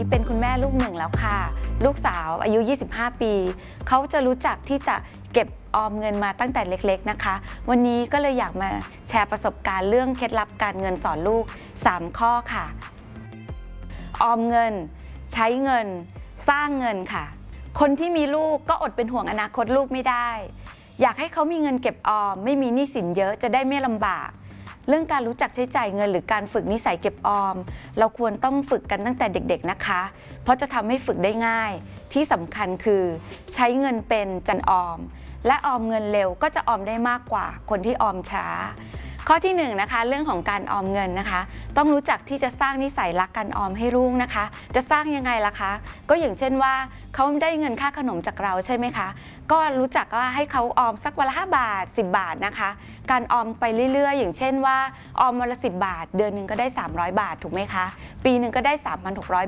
เป็นคุณแม่ลูกหนึ่งแล้วค่ะลูกสาวอายุ25 ปีเขาจะรู้จักที่จะเก็บออมเงินมาตั้งแต่เล็กๆนะคะวันนี้ก็เลยอยากมาแชร์ประสบการณ์เรื่องเคล็ดลับการเงินสอนลูก3ข้อค่ะออมเงินใช้เงินสร้างเงินค่ะคนที่มีลูกก็อดเป็นห่วงอนาคตลูกไม่ได้อยากให้เขามีเงินเก็บออมไม่มีหนี้สินเยอะจะได้ไม่ลำบากเรื่องการรู้จักใช้จ่ายเงินหรือการฝึกนิสัยเก็บออมเราควรต้องฝึกกันตั้งแต่เด็กๆนะคะเพราะจะทำให้ฝึกได้ง่ายที่สำคัญคือใช้เงินเป็นจันออมและออมเงินเร็วก็จะออมได้มากกว่าคนที่ออมช้าข้อที่1นะคะเรื่องของการออมเงินนะคะต้องรู้จักที่จะสร้างนิสัยรักการออมให้ลูกนะคะจะสร้างยังไงล่ะคะก็อย่างเช่นว่าเขาได้เงินค่าขนมจากเราใช่ไหมคะก็รู้จักว่าให้เขาออมสักวันละ5 บาท10 บาทนะคะการออมไปเรื่อยๆอย่างเช่นว่าออมวันละ10 บาทเดือนหนึ่งก็ได้300 บาทถูกไหมคะปีหนึ่งก็ได้3,600